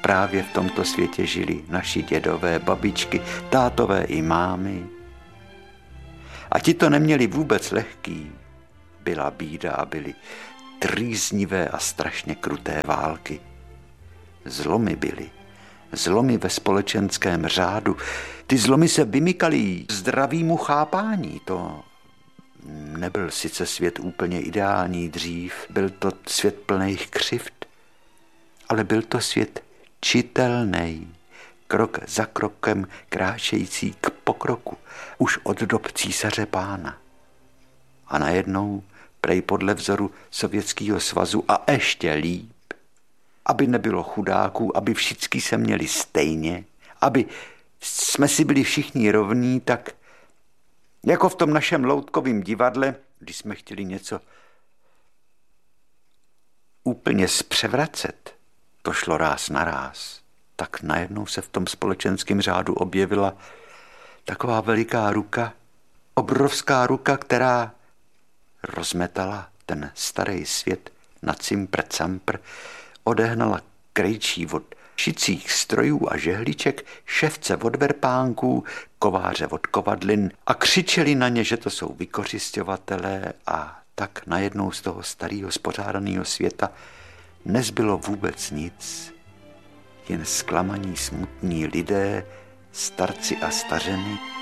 právě v tomto světě žili naši dědové, babičky, tátové i mámy. A ti to neměli vůbec lehký. Byla bída a byly trýznivé a strašně kruté války. Zlomy byly. Zlomy ve společenském řádu. Ty zlomy se vymykaly zdravýmu chápání. To nebyl sice svět úplně ideální dřív, byl to svět plných křivd, ale byl to svět čitelnej, krok za krokem kráčející k pokroku, už od dob císaře Pána. A najednou, prej podle vzoru Sovětského svazu a ještě líp, aby nebylo chudáků, aby všichni se měli stejně, aby jsme si byli všichni rovní, tak jako v tom našem loutkovém divadle, když jsme chtěli něco úplně zpřevracet, to šlo ráz na ráz, tak najednou se v tom společenském řádu objevila taková veliká ruka, obrovská ruka, která rozmetala ten starý svět na cimpr-campr, odehnala krejčí od šicích strojů a žehliček, ševce od verpánků, kováře od kovadlin a křičeli na ně, že to jsou vykořisťovatelé, a tak najednou z toho starého spořádaného světa nezbylo vůbec nic, jen zklamaní smutní lidé, starci a stařeny,